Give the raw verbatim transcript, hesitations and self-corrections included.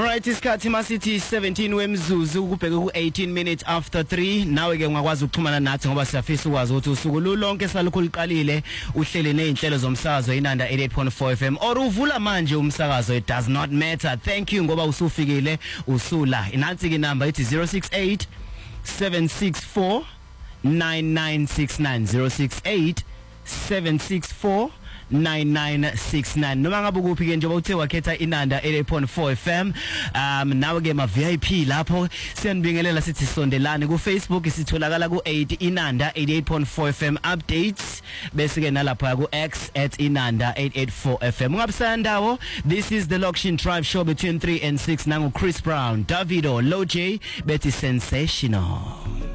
Alright, isikhathi masithi seventeen wemzuzu kubheke ku eighteen minutes after three. Nawe ke ungakwazi ukuxhumana nathi ngoba siyafisa ukwazi ukuthi usuku lonke salukho liqalile uhlele nezinhlelo zomsakazo inanda eighty-eight point four F M or uvula manje umsakazo. It does not matter. Thank you ngoba usufikile usula. Inansi ke number ithi zero six eight seven six four nine nine six nine zero six eight seven six four nine nine six nine. Noma ngabe kuphi ke njengoba uthe wakhetha inanda eighty-eight point four F M. Um nawe ke ma V I P lapho siyanibingelela sithi sondelane ku Facebook isitholakala ku eight inanda eighty-eight point four F M updates bese ke nalapha ku X at inanda eight eight four F M. Ngabsandawo, this is the Lokshin Tribe show between three and six nangu Chris Brown, Davido, Loj, Betty Sensational.